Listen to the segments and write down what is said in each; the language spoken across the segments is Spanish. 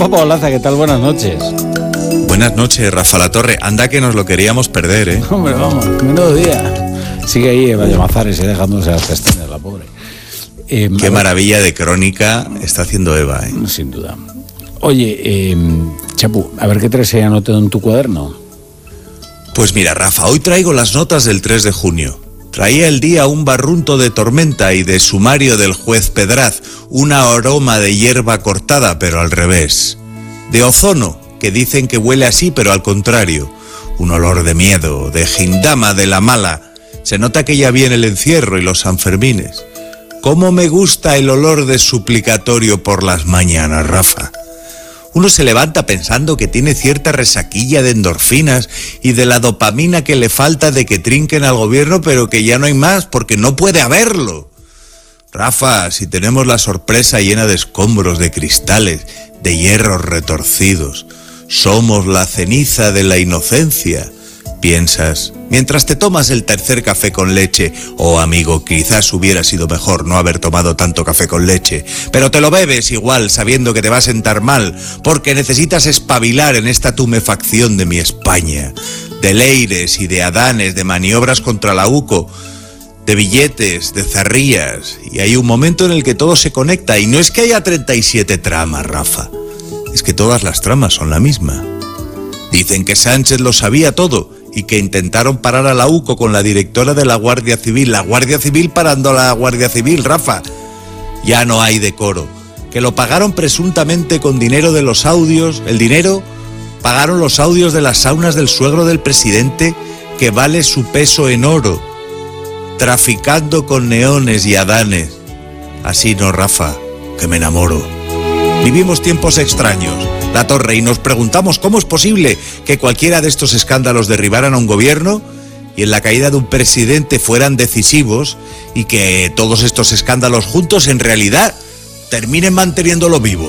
Papo Olaza, ¿qué tal? Buenas noches. Buenas noches, Rafa La Torre. Anda que nos lo queríamos perder, ¿eh? Hombre, vamos, menudo día. Sigue ahí Eva Llamazares y dejándose las pestañas, la pobre. Qué maravilla de crónica está haciendo Eva, ¿eh? Sin duda. Oye, Chapu, a ver qué traes ahí anotado en tu cuaderno. Pues mira, Rafa, hoy traigo las notas del 3 de junio. Traía el día un barrunto de tormenta y de sumario del juez Pedraz, un aroma de hierba cortada, pero al revés. De ozono, que dicen que huele así, pero al contrario. Un olor de miedo, de gindama de la mala. Se nota que ya viene el encierro y los Sanfermines. ¿Cómo me gusta el olor de suplicatorio por las mañanas, Rafa? Uno se levanta pensando que tiene cierta resaquilla de endorfinas y de la dopamina que le falta de que trinquen al gobierno, pero que ya no hay más porque no puede haberlo. Rafa, si tenemos la sorpresa llena de escombros, de cristales, de hierros retorcidos, somos la ceniza de la inocencia, piensas, mientras te tomas el tercer café con leche. Oh, amigo, quizás hubiera sido mejor no haber tomado tanto café con leche, pero te lo bebes igual sabiendo que te va a sentar mal, porque necesitas espabilar en esta tumefacción de mi España, de leires y de adanes, de maniobras contra la UCO, de billetes, de zarrías, y hay un momento en el que todo se conecta, y no es que haya 37 tramas, Rafa, es que todas las tramas son la misma. Dicen que Sánchez lo sabía todo, y que intentaron parar a la UCO con la directora de la Guardia Civil. La Guardia Civil parando a la Guardia Civil, Rafa. Ya no hay decoro. Que lo pagaron presuntamente con dinero de los audios. El dinero pagaron los audios de las saunas del suegro del presidente, que vale su peso en oro. Traficando con neones y adanes. Así no, Rafa, que me enamoro. Vivimos tiempos extraños, La Torre, y nos preguntamos cómo es posible que cualquiera de estos escándalos derribaran a un gobierno y en la caída de un presidente fueran decisivos, y que todos estos escándalos juntos en realidad terminen manteniéndolo vivo.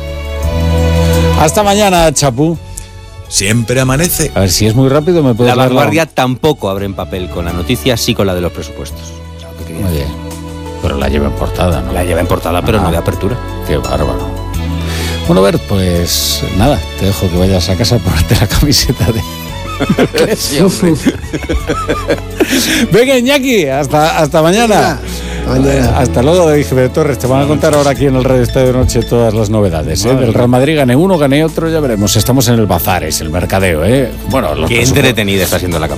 Hasta mañana, Chapu. Siempre amanece. A ver, si es muy rápido me puedes La leerlo. Vanguardia tampoco abre en papel con la noticia, sí con la de los presupuestos. Oye, pero la lleva en portada, ¿no? La lleva en portada, pero no de apertura. Qué bárbaro. Bueno, Bert, pues nada, te dejo que vayas a casa a ponerte la camiseta de... Sí, venga, Iñaki, hasta mañana. Hasta luego, dije de Torres. Te van a contar ahora aquí en el Radio Estadio de Noche todas las novedades, ¿eh? Del Real Madrid, gane uno, gane otro, ya veremos. Estamos en el bazar, es el mercadeo, ¿eh? Bueno, Qué entretenida está siendo la campaña.